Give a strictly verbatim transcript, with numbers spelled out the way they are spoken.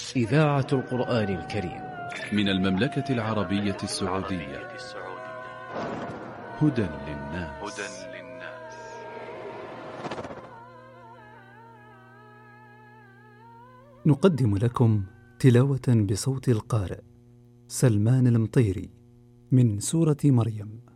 إذاعة القرآن الكريم من المملكة العربية السعودية. هدى للناس. نقدم لكم تلاوة بصوت القارئ سلمان المطيري من سورة مريم.